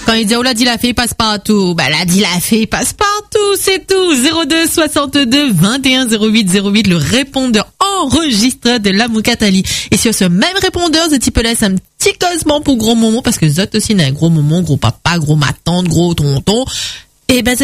Quand il dit, oh, la dit la fée passe partout. Bah, la dit la fée passe partout, c'est tout. 02 62 21 08 08, le répondeur enregistré de la Moukatali. Et sur ce même répondeur, tu peux laisser un petit causement pour gros moment, parce que Zot aussi n'a un gros moment, gros papa, gros ma tante, gros tonton. Et ben,